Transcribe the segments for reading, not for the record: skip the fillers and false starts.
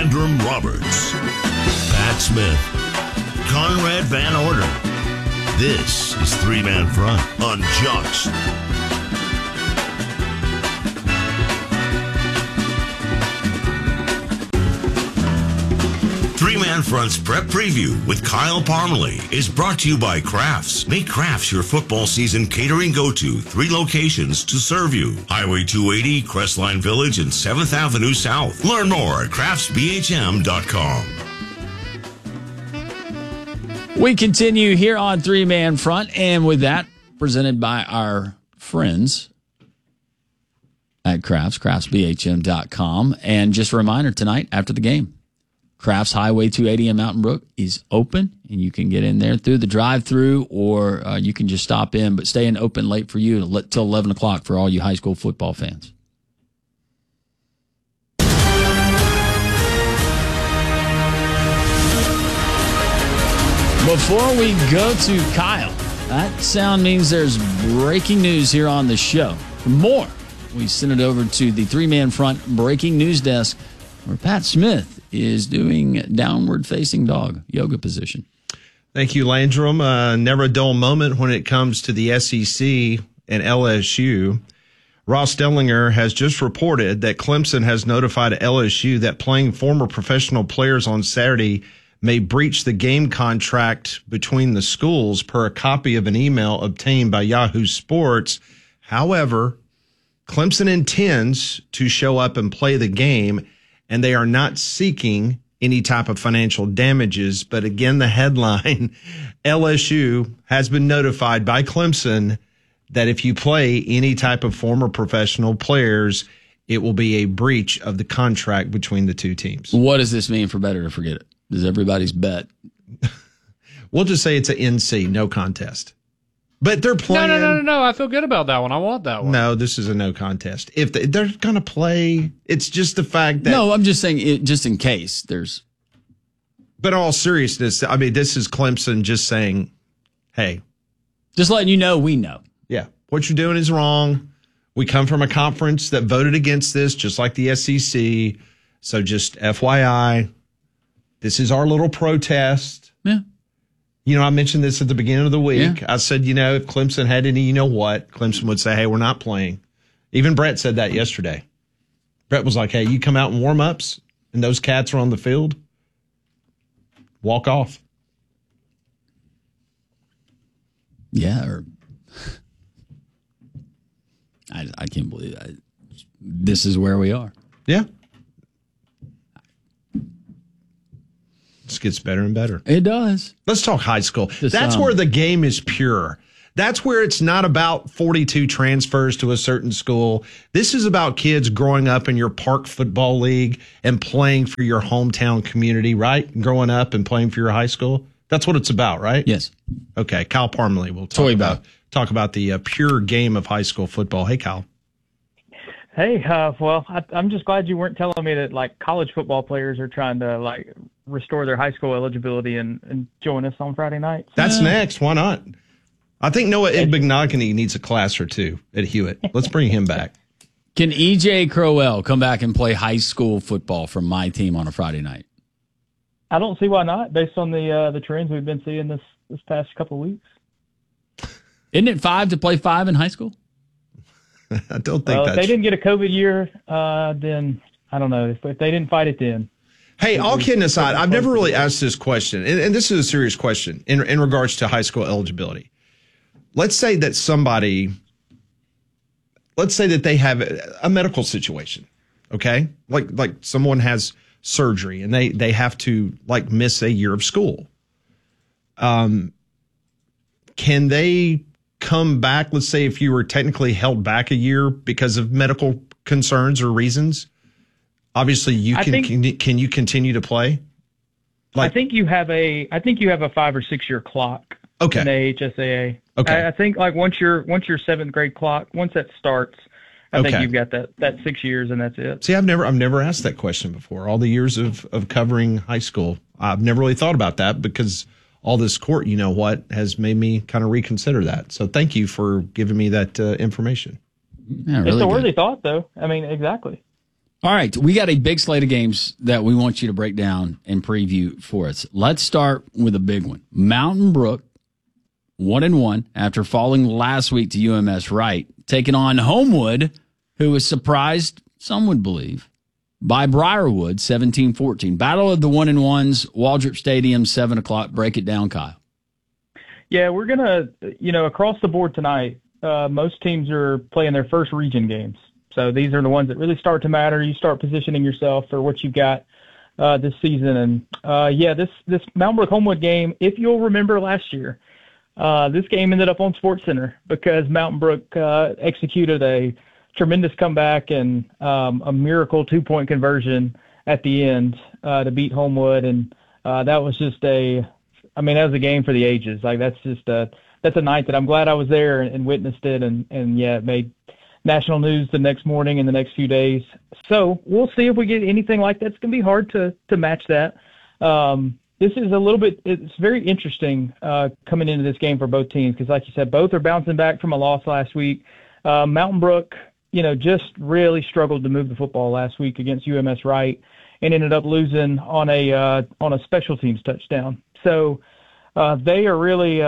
Landrum Roberts, Pat Smith, Conrad Van Order. This is Three Man Front on Jocks. Three Man Front's Prep Preview with Kyle Parmalee is brought to you by Crafts. Make Crafts your football season catering go-to. 3 locations to serve you. Highway 280, Crestline Village, and 7th Avenue South. Learn more at craftsbhm.com. We continue here on Three Man Front, and with that, presented by our friends at Crafts, craftsbhm.com. And just a reminder, tonight after the game, Crafts Highway 280 in Mountain Brook is open, and you can get in there through the drive-thru, or you can just stop in, but staying open late for you till 11 o'clock for all you high school football fans. Before we go to Kyle, that sound means there's breaking news here on the show. For more, we send it over to the Three Man Front breaking news desk, where Pat Smith is doing downward-facing dog yoga position. Thank you, Landrum. Never a dull moment when it comes to the SEC and LSU. Ross Dellinger has just reported that Clemson has notified LSU that playing former professional players on Saturday may breach the game contract between the schools per a copy of an email obtained by Yahoo Sports. However, Clemson intends to show up and play the game, and they are not seeking any type of financial damages. But again, the headline, LSU has been notified by Clemson that if you play any type of former professional players, it will be a breach of the contract between the two teams. What does this mean for better or forget it? Does everybody's bet? We'll just say it's an NC, no contest. But they're playing. No. I feel good about that one. I want that one. No, this is a no contest. If they're going to play, it's just the fact that. No, I'm just saying it, just in case there's. But in all seriousness, I mean, this is Clemson just saying, hey. Just letting you know we know. Yeah, what you're doing is wrong. We come from a conference that voted against this, just like the SEC. So just FYI, this is our little protest. Yeah. You know, I mentioned this at the beginning of the week. Yeah. I said, you know, if Clemson had any, you know what, Clemson would say, hey, we're not playing. Even Brett said that yesterday. Brett was like, hey, you come out in warm-ups and those cats are on the field, walk off. Yeah, or I can't believe that. This is where we are. Yeah. This gets better and better. It does. Let's talk high school. That's where the game is pure. That's where it's not about 42 transfers to a certain school. This is about kids growing up in your park football league and playing for your hometown community, right? Growing up and playing for your high school. That's what it's about, right? Yes. Okay. Kyle Parmalee will talk about the pure game of high school football. Hey, Kyle. Hey, well, I'm just glad you weren't telling me that, like, college football players are trying to, like, restore their high school eligibility and join us on Friday night. That's next. Why not? I think Noah Igbenogany needs a class or two at Hewitt. Let's bring him back. Can EJ Crowell come back and play high school football for my team on a Friday night? I don't see why not, based on the trends we've been seeing this past couple of weeks. Isn't it 5 to play 5 in high school? I don't think if they didn't get a COVID year, then I don't know. If they didn't fight it then. Hey, all kidding aside, I've never really asked this question, and this is a serious question in regards to high school eligibility. Let's say that they have a medical situation, okay? Like someone has surgery and they have to, like, miss a year of school. Can they come back? Let's say if you were technically held back a year because of medical concerns or reasons, obviously can you continue to play? I think you have a 5 or 6 year clock. Okay. In the HSAA. Okay. I think, like, once your 7th grade clock, once that starts, I think you've got that 6 years and that's it. See, I've never asked that question before. All the years of covering high school, I've never really thought about that because all this court, you know what, has made me kind of reconsider that. So thank you for giving me that information. Yeah, really it's a worthy thought, though. I mean, exactly. All right, we got a big slate of games that we want you to break down and preview for us. Let's start with a big one. Mountain Brook, 1-1 after falling last week to UMS Wright, taking on Homewood, who was surprised, some would believe, by Briarwood, 17-14. Battle of the 1-1s, Waldrop Stadium, 7 o'clock. Break it down, Kyle. Yeah, we're going to, across the board tonight, most teams are playing their first region games. So these are the ones that really start to matter. You start positioning yourself for what you've got this season. And, this Mountain Brook Homewood game, if you'll remember last year, this game ended up on SportsCenter because Mountain Brook executed a tremendous comeback and a miracle 2-point conversion at the end to beat Homewood. And that was just that was a game for the ages. Like, that's a night that I'm glad I was there and witnessed it. And it made national news the next morning and the next few days. So we'll see if we get anything like that. It's going to be hard to match that. This is it's very interesting coming into this game for both teams because, like you said, both are bouncing back from a loss last week. Mountain Brook, just really struggled to move the football last week against UMS Wright and ended up losing on a special teams touchdown. So they are really,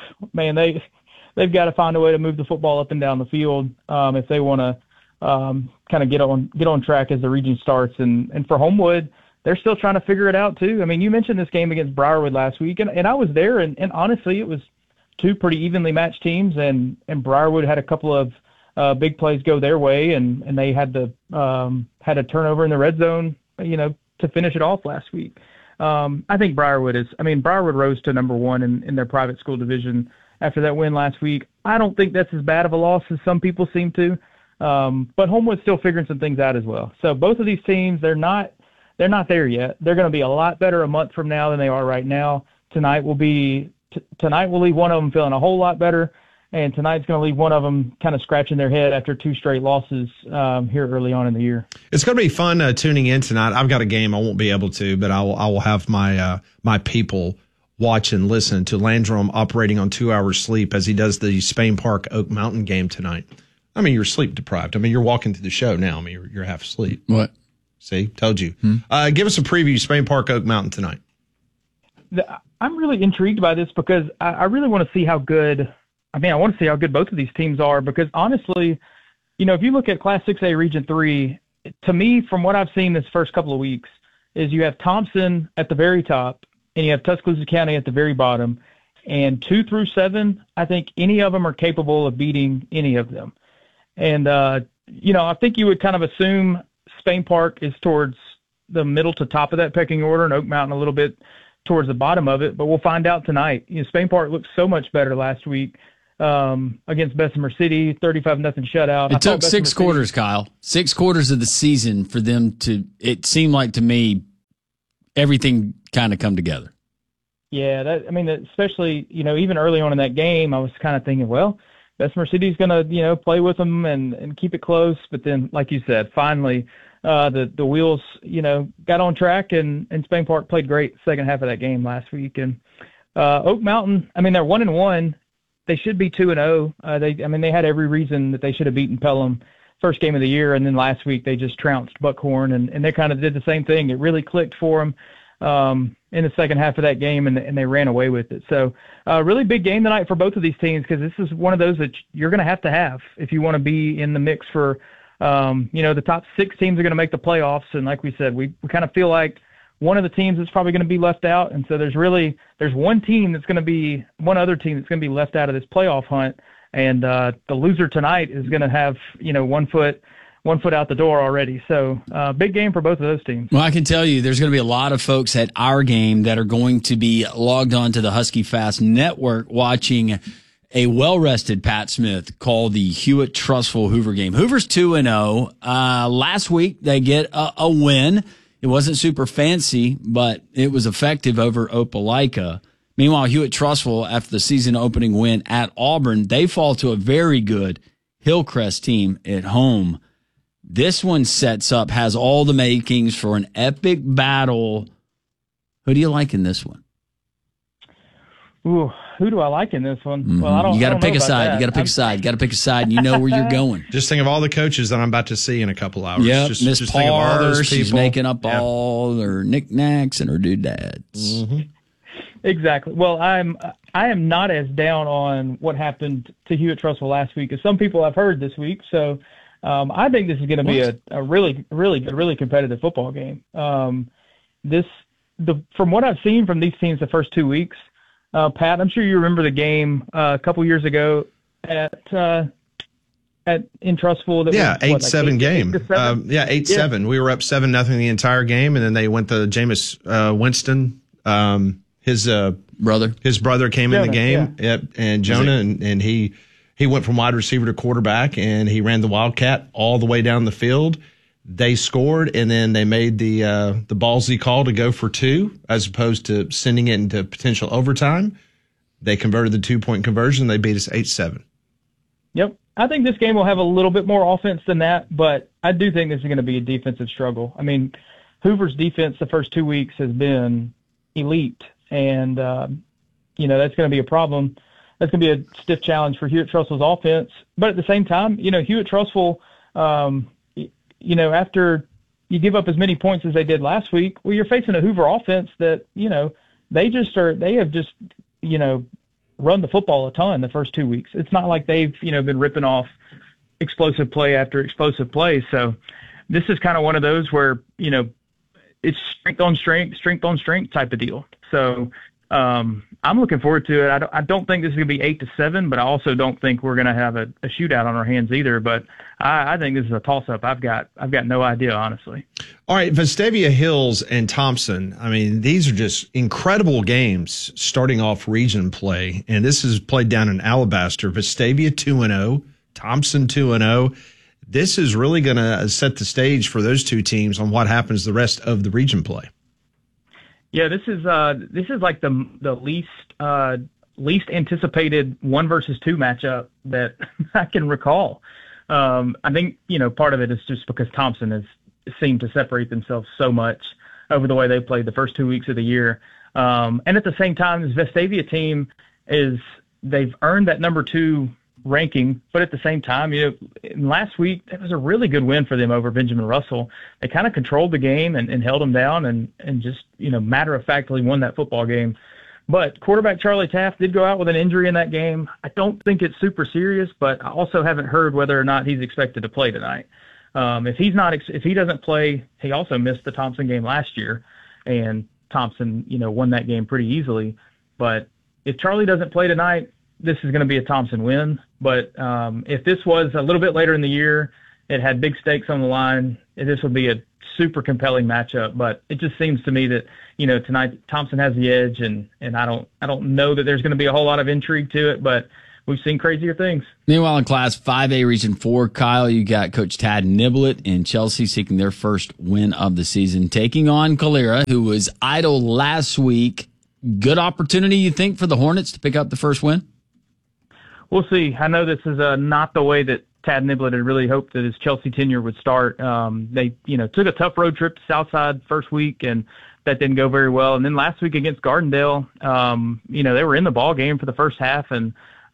they've got to find a way to move the football up and down the field if they want to kind of get on track as the region starts. And for Homewood, they're still trying to figure it out too. I mean, you mentioned this game against Briarwood last week, and I was there, and honestly, it was two pretty evenly matched teams, and Briarwood had a couple of big plays go their way, and they had a turnover in the red zone, to finish it off last week. I think Briarwood rose to number one in their private school division after that win last week. I don't think that's as bad of a loss as some people seem to, but Homewood's still figuring some things out as well. So both of these teams, they're not there yet. They're going to be a lot better a month from now than they are right now. Tonight will leave one of them feeling a whole lot better, and tonight's going to leave one of them kind of scratching their head after two straight losses here early on in the year. It's going to be fun tuning in tonight. I've got a game I won't be able to, but I will have my people watch and listen to Landrum operating on 2 hours sleep as he does the Spain Park Oak Mountain game tonight. I mean, you're sleep deprived. I mean, you're walking to the show now. I mean, you're half asleep. What? See, told you. Give us a preview, Spain Park Oak Mountain tonight. I'm really intrigued by this because I really want to see how good – I want to see how good both of these teams are because, honestly, if you look at Class 6A Region 3, to me, from what I've seen this first couple of weeks, is you have Thompson at the very top and you have Tuscaloosa County at the very bottom. And 2 through 7, I think any of them are capable of beating any of them. And, I think you would kind of assume Spain Park is towards the middle to top of that pecking order and Oak Mountain a little bit towards the bottom of it, but we'll find out tonight. Spain Park looked so much better last week against Bessemer City, 35-0 shutout. It took 6 quarters, Kyle. 6 quarters of the season for them to, it seemed like to me, everything kind of come together. Yeah, especially, even early on in that game, I was kind of thinking, well, Bessemer City's going to, play with them and keep it close. But then, like you said, finally, the wheels, got on track and Spain Park played great second half of that game last week. And Oak Mountain, they're 1-1. They should be 2-0. They had every reason that they should have beaten Pelham first game of the year. And then last week they just trounced Buckhorn and they kind of did the same thing. It really clicked for them in the second half of that game and they ran away with it. So really big game tonight for both of these teams because this is one of those that you're going to have if you want to be in the mix for the top 6 teams are going to make the playoffs. And like we said, we kind of feel like one of the teams is probably going to be left out. And so there's one other team that's going to be left out of this playoff hunt. And the loser tonight is going to have, one foot out the door already. So big game for both of those teams. Well, I can tell you there's going to be a lot of folks at our game that are going to be logged on to the Husky Fast Network watching a well-rested Pat Smith call the Hewitt Trustful Hoover game. Hoover's 2-0. Last week they get a win. It wasn't super fancy, but it was effective over Opelika. Meanwhile, Hewitt Trustful, after the season opening win at Auburn, they fall to a very good Hillcrest team at home. This one has all the makings for an epic battle. Who do you like in this one? Ooh, who do I like in this one? Well, I don't. You got to pick a know side. about You got to pick a side. You got to pick a side. And you know where you're going. Just think of all the coaches that I'm about to see in a couple hours. Yep, just Miss think of all Parr, those she's people. making up all her knickknacks and her doodads. Exactly. Well, I am not as down on what happened to Hewitt Trussville last week as some people I've heard this week. So I think this is going to be a really, really good, really competitive football game. From what I've seen from these teams the first 2 weeks, Pat, I'm sure you remember the game a couple years ago in Trussville. That was, 8-7 game. 8-7? 8-7. We were up 7-0 the entire game, and then they went to Jameis Winston. His brother came in the game. Yeah. Yep, and Jonah, and he went from wide receiver to quarterback, and he ran the Wildcat all the way down the field. They scored, and then they made the ballsy call to go for 2 as opposed to sending it into potential overtime. They converted the 2-point conversion. They beat us 8-7. Yep. I think this game will have a little bit more offense than that, but I do think this is going to be a defensive struggle. I mean, Hoover's defense the first 2 weeks has been elite, and that's going to be a problem. That's going to be a stiff challenge for Hewitt Trussville's offense. But at the same time, Hewitt Trussville, after you give up as many points as they did last week, well, you're facing a Hoover offense that, they have just run the football a ton the first 2 weeks. It's not like they've, been ripping off explosive play after explosive play. So this is kind of one of those where, it's strength on strength type of deal. So I'm looking forward to it. I don't think this is going to be 8-7, but I also don't think we're going to have a shootout on our hands either. But I think this is a toss-up. I've got no idea, honestly. All right, Vestavia Hills and Thompson. I mean, these are just incredible games starting off region play, and this is played down in Alabaster. Vestavia 2-0, Thompson 2-0. This is really going to set the stage for those two teams on what happens the rest of the region play. Yeah, this is like the least anticipated 1 versus 2 matchup that I can recall. I think part of it is just because Thompson has seemed to separate themselves so much over the way they played the first 2 weeks of the year, and at the same time, this Vestavia team they've earned that number 2 ranking, but at the same time, last week it was a really good win for them over Benjamin Russell. They kind of controlled the game and held them down and just matter of factly won that football game. But quarterback Charlie Taft did go out with an injury in that game. I don't think it's super serious, but I also haven't heard whether or not he's expected to play tonight. If he doesn't play, he also missed the Thompson game last year, and Thompson won that game pretty easily. But if Charlie doesn't play tonight, this is going to be a Thompson win. But if this was a little bit later in the year, it had big stakes on the line, this would be a super compelling matchup. But it just seems to me that, tonight Thompson has the edge, and I don't know that there's going to be a whole lot of intrigue to it, but we've seen crazier things. Meanwhile, in Class 5A Region 4, Kyle, you got Coach Tad Niblett in Chelsea seeking their first win of the season, taking on Calera, who was idle last week. Good opportunity, you think, for the Hornets to pick up the first win? We'll see. I know this is not the way that Tad Niblett had really hoped that his Chelsea tenure would start. They, took a tough road trip to Southside first week, and that didn't go very well. And then last week against Gardendale, they were in the ball game for the first half, and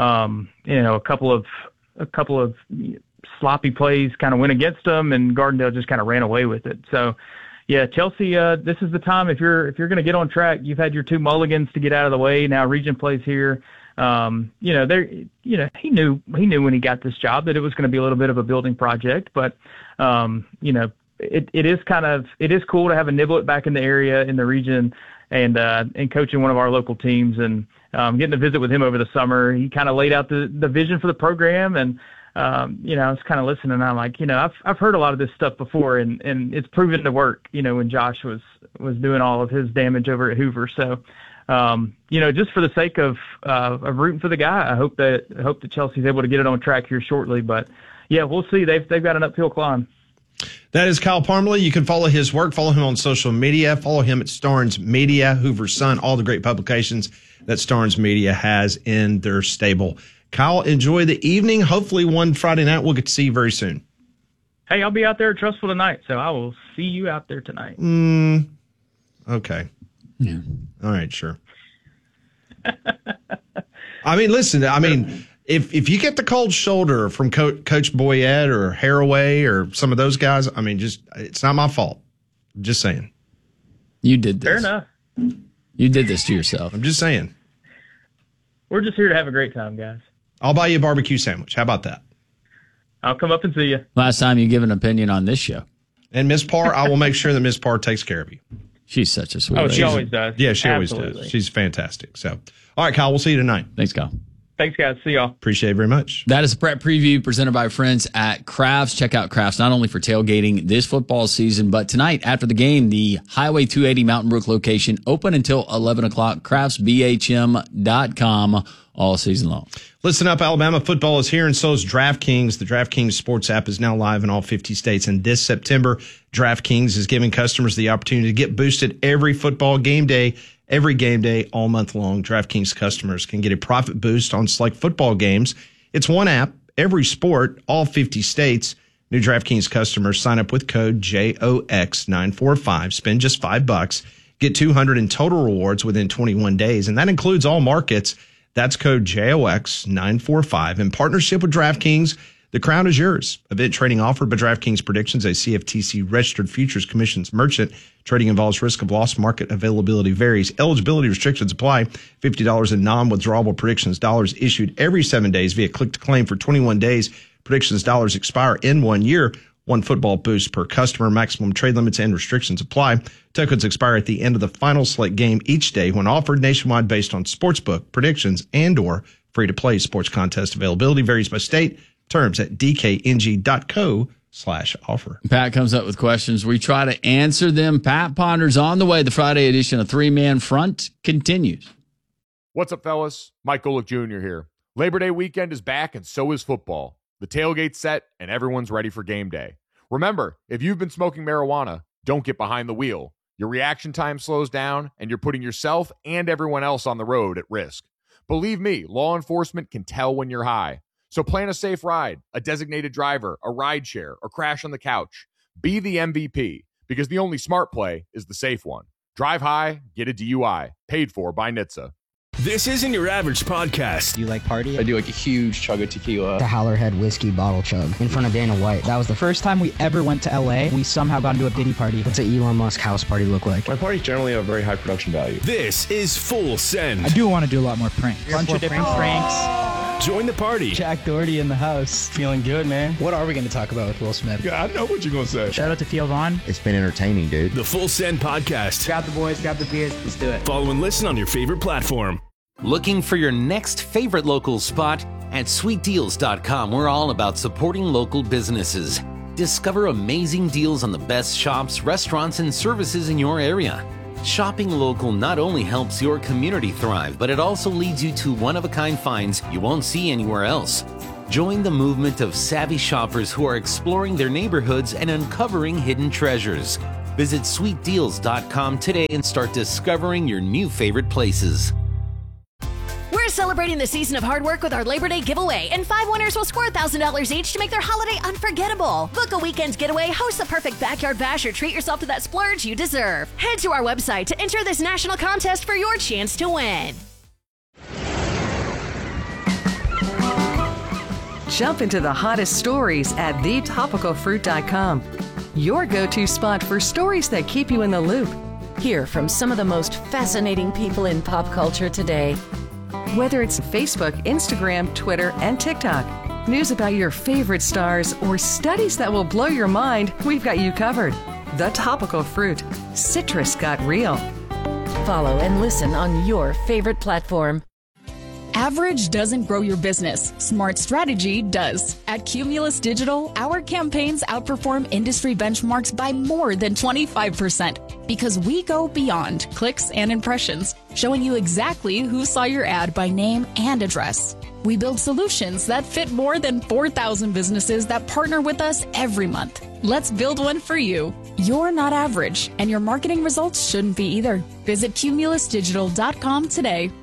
a couple of sloppy plays kind of went against them, and Gardendale just kind of ran away with it. So, yeah, Chelsea, this is the time if you're going to get on track. You've had your 2 mulligans to get out of the way. Now region plays here. He knew when he got this job that it was going to be a little bit of a building project, but, it is cool to have a Niblett back in the area, in the region, and coaching one of our local teams, and, getting to visit with him over the summer. He kind of laid out the vision for the program, and, I was kind of listening, and I'm like, I've heard a lot of this stuff before, and it's proven to work, when Josh was doing all of his damage over at Hoover. So, just for the sake of rooting for the guy, I hope that Chelsea's able to get it on track here shortly. But yeah, we'll see. They've got an uphill climb. That is Kyle Parmalee. You can follow his work, follow him on social media, follow him at Starnes Media, Hoover's Son, all the great publications that Starnes Media has in their stable. Kyle, enjoy the evening. Hopefully one Friday night we'll get to see you very soon. Hey, I'll be out there at Trussville tonight, so I will see you out there tonight. Okay. Yeah. All right, sure. I mean, listen, if you get the cold shoulder from Coach Boyette or Haraway or some of those guys, I mean, it's not my fault. I'm just saying. You did this. Fair enough. You did this to yourself. I'm just saying. We're just here to have a great time, guys. I'll buy you a barbecue sandwich. How about that? I'll come up and see you. Last time you give an opinion on this show. And Miss Parr, I will make sure that Miss Parr takes care of you. She's such a sweet lady. She always does. Yeah, she Absolutely. always does. She's fantastic. So, all right, Kyle, we'll see you tonight. Thanks, Kyle. Thanks, guys. See y'all. Appreciate it very much. That is a prep preview presented by friends at Crafts. Check out Crafts not only for tailgating this football season, but tonight after the game, the Highway 280 Mountain Brook location open until 11 o'clock. CraftsBHM.com all season long. Listen up, Alabama football is here, and so is DraftKings. The DraftKings sports app is now live in all 50 states, and this September, DraftKings is giving customers the opportunity to get boosted every football game day. Every game day, all month long, DraftKings customers can get a profit boost on select football games. It's one app, every sport, all 50 states. New DraftKings customers sign up with code JOX945. Spend just $5. Get $200 in total rewards within 21 days, and that includes all markets. That's code JOX945. In partnership with DraftKings, the crown is yours. Event trading offered by DraftKings Predictions, a CFTC registered futures commissions merchant. Trading involves risk of loss. Market availability varies. Eligibility restrictions apply. $50 in non-withdrawable predictions dollars issued every 7 days via click to claim for 21 days. Predictions dollars expire in 1 year. One football boost per customer. Maximum trade limits and restrictions apply. Tokens expire at the end of the final select game each day when offered nationwide based on sportsbook predictions and or free-to-play sports contest. Availability varies by state. Terms at dkng.co/offer. Pat comes up with questions. We try to answer them. Pat ponders on the way. The Friday edition of Three Man Front continues. What's up, fellas? Mike Golick Jr. here. Labor Day weekend is back, and so is football. The tailgate's set, and everyone's ready for game day. Remember, if you've been smoking marijuana, don't get behind the wheel. Your reaction time slows down, and you're putting yourself and everyone else on the road at risk. Believe me, law enforcement can tell when you're high. So plan a safe ride, a designated driver, a ride share, or crash on the couch. Be the MVP, because the only smart play is the safe one. Drive high, get a DUI. Paid for by NHTSA. This isn't your average podcast. Do you like party? I do like a huge chug of tequila. The Howlerhead whiskey bottle chug in front of Dana White. That was the first time we ever went to LA. We somehow got into a Diddy party. What's an Elon Musk house party look like? My parties generally have very high production value. This is Full Send. I do want to do a lot more pranks. Bunch of different pranks. Join the party. Jack Doherty in the house. Feeling good, man. What are we going to talk about with Will Smith? Yeah, I know what you're going to say. Shout out to Theo Vaughn. It's been entertaining, dude. The Full Send podcast. Grab the boys, grab the beers, let's do it. Follow and listen on your favorite platform. Looking for your next favorite local spot? At sweetdeals.com, we're all about supporting local businesses. Discover amazing deals on the best shops, restaurants, and services in your area. Shopping local not only helps your community thrive, but it also leads you to one-of-a-kind finds you won't see anywhere else. Join the movement of savvy shoppers who are exploring their neighborhoods and uncovering hidden treasures. Visit sweetdeals.com today and start discovering your new favorite places. We're celebrating the season of hard work with our Labor Day giveaway, and 5 winners will score $1,000 each to make their holiday unforgettable. Book a weekend getaway, host the perfect backyard bash, or treat yourself to that splurge you deserve. Head to our website to enter this national contest for your chance to win. Jump into the hottest stories at thetopicalfruit.com. Your go-to spot for stories that keep you in the loop. Hear from some of the most fascinating people in pop culture today. Whether it's Facebook, Instagram, Twitter, and TikTok, news about your favorite stars, or studies that will blow your mind, we've got you covered. The Topical Fruit. Citrus got real. Follow and listen on your favorite platform. Average doesn't grow your business. Smart strategy does. At Cumulus Digital, our campaigns outperform industry benchmarks by more than 25% because we go beyond clicks and impressions, showing you exactly who saw your ad by name and address. We build solutions that fit more than 4,000 businesses that partner with us every month. Let's build one for you. You're not average, and your marketing results shouldn't be either. Visit cumulusdigital.com today.